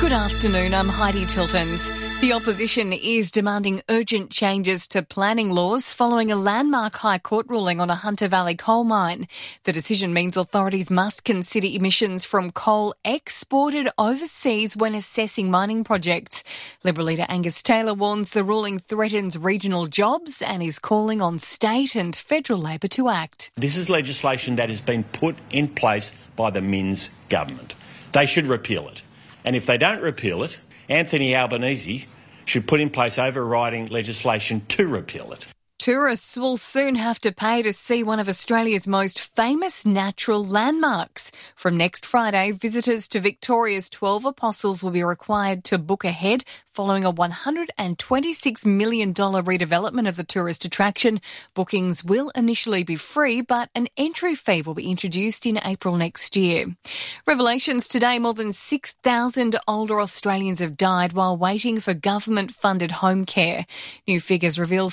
Good afternoon, I'm Heidi Tiltons. The opposition is demanding urgent changes to planning laws following a landmark High Court ruling on a Hunter Valley coal mine. The decision means authorities must consider emissions from coal exported overseas when assessing mining projects. Liberal leader Angus Taylor warns the ruling threatens regional jobs and is calling on state and federal Labor to act. This is legislation that has been put in place by the Minns government. They should repeal it. And if they don't repeal it, Anthony Albanese should put in place overriding legislation to repeal it. Tourists will soon have to pay to see one of Australia's most famous natural landmarks. From next Friday, visitors to Victoria's 12 Apostles will be required to book ahead following a $126 million redevelopment of the tourist attraction. Bookings will initially be free, but an entry fee will be introduced in April next year. Revelations today, more than 6,000 older Australians have died while waiting for government-funded home care. New figures reveal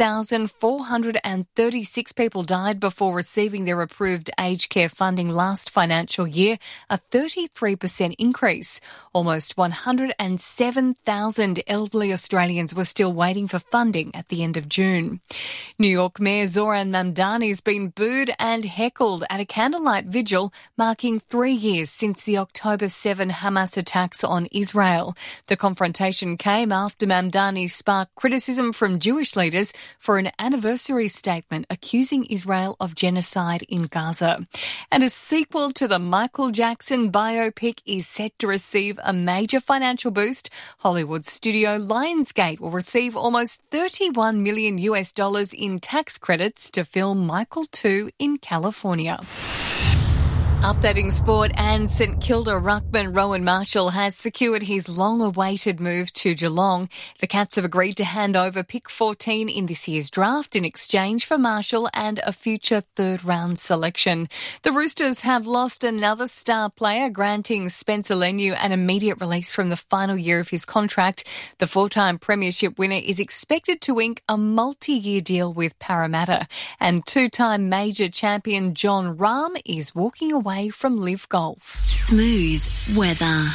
6,436 people died before receiving their approved aged care funding last financial year, a 33% increase. Almost 107,000 elderly Australians were still waiting for funding at the end of June. New York Mayor Zoran Mamdani has been booed and heckled at a candlelight vigil marking 3 years since the October 7 Hamas attacks on Israel. The confrontation came after Mamdani sparked criticism from Jewish leaders for an anniversary statement accusing Israel of genocide in Gaza. And a sequel to the Michael Jackson biopic is set to receive a major financial boost. Hollywood studio Lionsgate will receive almost $31 million in tax credits to film Michael 2 in California. Updating sport, and St Kilda ruckman Rowan Marshall has secured his long-awaited move to Geelong. The Cats have agreed to hand over pick 14 in this year's draft in exchange for Marshall and a future third-round selection. The Roosters have lost another star player, granting Spencer Leniu an immediate release from the final year of his contract. The four-time premiership winner is expected to ink a multi-year deal with Parramatta. And two-time major champion John Rahm is walking away from Live Golf. Smooth weather.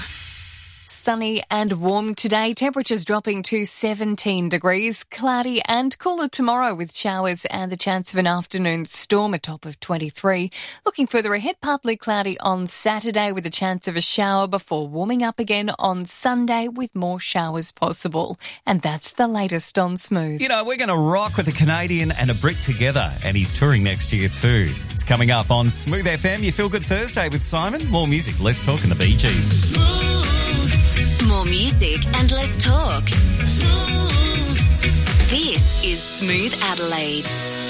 Sunny and warm today, temperatures dropping to 17 degrees. Cloudy and cooler tomorrow with showers and the chance of an afternoon storm, a top of 23. Looking further ahead, partly cloudy on Saturday with a chance of a shower before warming up again on Sunday with more showers possible. And that's the latest on Smooth. You know, we're going to rock with a Canadian and a Brit together, and he's touring next year too. It's coming up on Smooth FM. You Feel Good Thursday with Simon. More music, less talk, and the Bee Gees. Smooth. More music and less talk. Smooth. This is Smooth Adelaide.